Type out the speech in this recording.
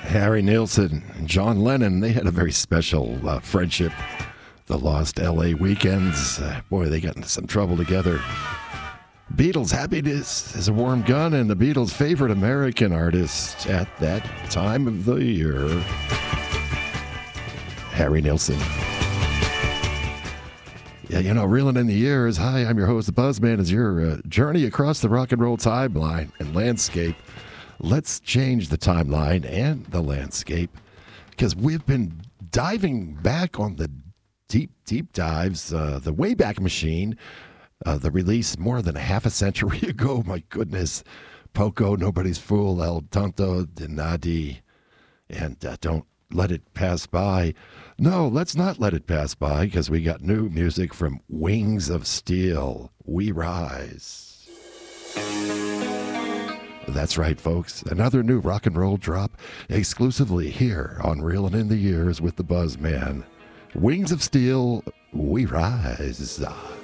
Harry Nilsson and John Lennon, they had a very special friendship. The Lost L.A. Weekends. Boy, they got into some trouble together. Beatles, Happiness is a Warm Gun, and the Beatles' favorite American artist at that time of the year, Harry Nilsson. Yeah, you know, reeling in the years. Hi, I'm your host, the Buzzman, as your journey across the rock and roll timeline and landscape. Let's change the timeline and the landscape, because we've been diving back on the deep dives, the Wayback Machine, the release more than a half a century ago. My goodness. Poco, Nobody's Fool, El Tonto de Nadie, and Don't Let It Pass By. No, let's not let it pass by, because we got new music from Wings of Steel, We Rise. That's right, folks. Another new rock and roll drop exclusively here on Reelin' in the Years with the Buzzman. Wings of Steel, We Rise.